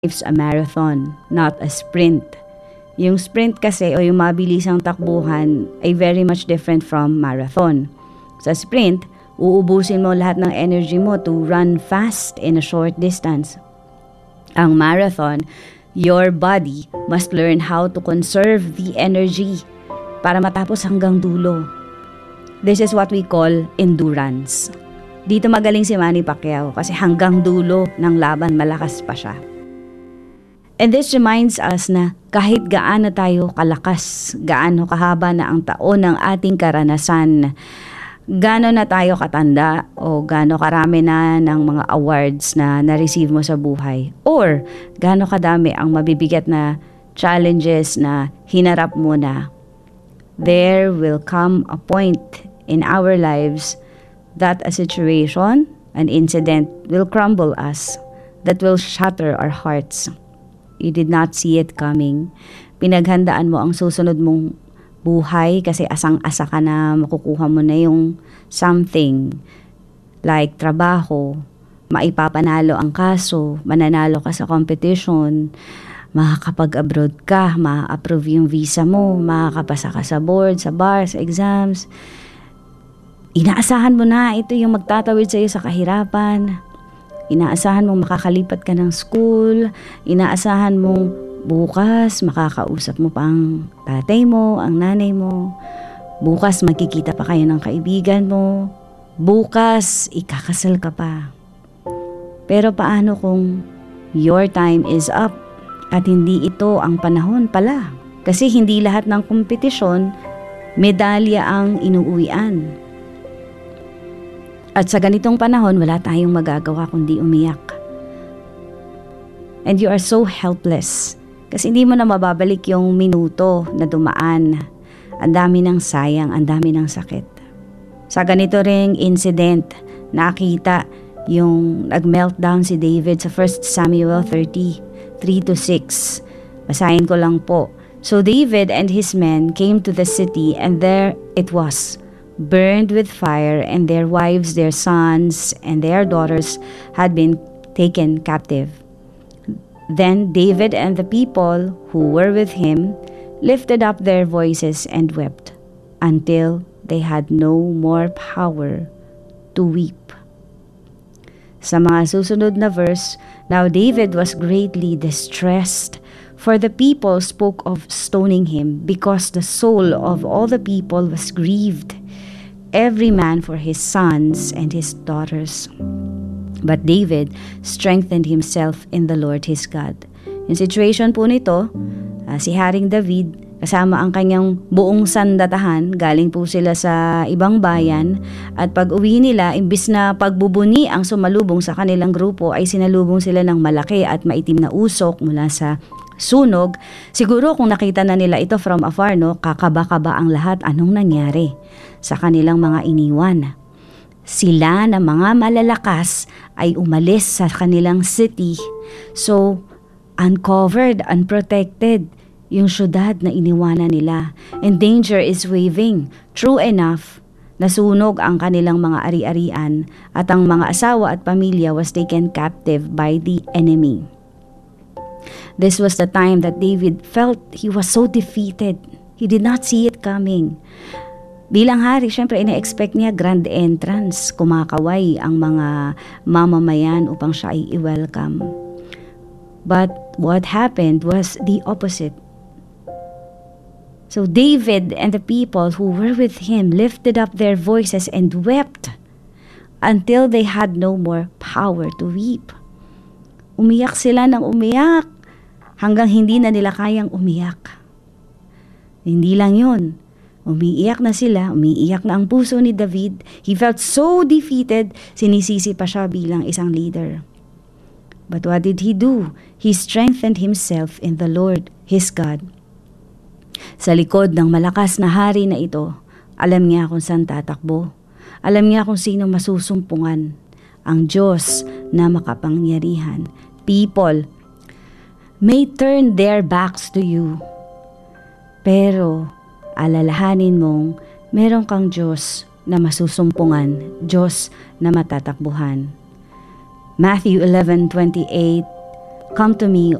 life's a marathon, not a sprint. Yung sprint kasi o yung mabilisang takbuhan ay very much different from marathon. Sa sprint, uubusin mo lahat ng energy mo to run fast in a short distance. Ang marathon, your body must learn how to conserve the energy para matapos hanggang dulo. This is what we call endurance. Dito magaling si Manny Pacquiao kasi hanggang dulo ng laban malakas pa siya. And this reminds us na kahit gaano tayo kalakas, gaano kahaba na ang taon ng ating karanasan, gaano na tayo katanda o gaano karami na ng mga awards na na-receive mo sa buhay, or gaano kadami ang mabibigat na challenges na hinarap mo na, there will come a point in our lives that a situation, an incident will crumble us, that will shatter our hearts. You did not see it coming. Pinaghandaan mo ang susunod mong buhay kasi asang-asa ka na makukuha mo na yung something like trabaho, maipapanalo ang kaso, mananalo ka sa competition, makakapag-abroad ka, ma-approve yung visa mo, makakapasa ka sa board, sa bar, sa exams. Inaasahan mo na ito yung magtatawid sa iyo sa kahirapan. Inaasahan mong makakalipat ka ng school, inaasahan mong bukas makakausap mo pa ang tatay mo, ang nanay mo, bukas magkikita pa kayo ng kaibigan mo, bukas ikakasal ka pa. Pero paano kung your time is up at hindi ito ang panahon pala? Kasi hindi lahat ng kompetisyon, medalya ang inuuwian. At sa ganitong panahon, wala tayong magagawa kundi umiyak. And you are so helpless. Kasi hindi mo na mababalik yung minuto na dumaan. Ang dami ng sayang, ang dami ng sakit. Sa ganito ring incident, nakita yung nag-meltdown si David sa 1 Samuel 30, 3-6. Basahin ko lang po. So David and his men came to the city, and there it was, burned with fire, and their wives, their sons, and their daughters had been taken captive. Then David and the people who were with him lifted up their voices and wept until they had no more power to weep. Sa mga susunod na verse, now David was greatly distressed, for the people spoke of stoning him, because the soul of all the people was grieved, every man for his sons and his daughters. But David strengthened himself in the Lord his God. Yung situation po nito, si Haring David kasama ang kanyang buong sandatahan, galing po sila sa ibang bayan, at pag uwi nila, imbis na pagbubuni ang sumalubong sa kanilang grupo, ay sinalubong sila ng malaki at maitim na usok mula sa sunog. Siguro kung nakita na nila ito from afar, no, kakaba-kaba ang lahat. Anong nangyari sa kanilang mga iniwan? Sila na mga malalakas ay umalis sa kanilang city. So, uncovered, unprotected yung syudad na iniwanan nila. And danger is waving. True enough, nasunog ang kanilang mga ari-arian at ang mga asawa at pamilya was taken captive by the enemy. This was the time that David felt he was so defeated. He did not see it coming. Bilang hari, syempre ina-expect niya grand entrance, kumakaway ang mga mamamayan upang siya ay i-welcome. But what happened was the opposite. So David and the people who were with him lifted up their voices and wept until they had no more power to weep. Umiyak sila ng umiyak hanggang hindi na nila kayang umiyak. Hindi lang yun. Umiiyak na sila, umiiyak na ang puso ni David. He felt so defeated, sinisisi pa siya bilang isang leader. But what did he do? He strengthened himself in the Lord, his God. Sa likod ng malakas na hari na ito, alam niya kung saan tatakbo. Alam niya kung sino masusumpungan. Ang Diyos na makapangyarihan. People may turn their backs to you, pero alalahanin mong meron kang Diyos na masusumpungan, Diyos na matatakbuhan. Matthew 11:28, come to me